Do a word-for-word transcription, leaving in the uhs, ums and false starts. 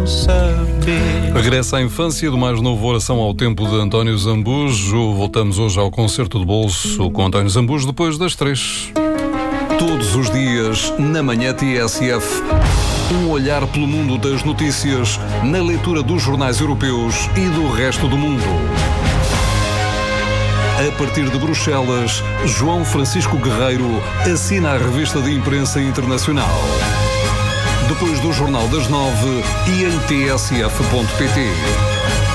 saber. Regressa à infância do mais novo Oração ao Tempo de António Zambujo. Voltamos hoje ao concerto de bolso com António Zambujo depois das três. Todos os dias, na manhã T S F, um olhar pelo mundo das notícias, na leitura dos jornais europeus e do resto do mundo. A partir de Bruxelas, João Francisco Guerreiro assina a revista de imprensa internacional. Depois do Jornal das Nove e em T S F ponto P T.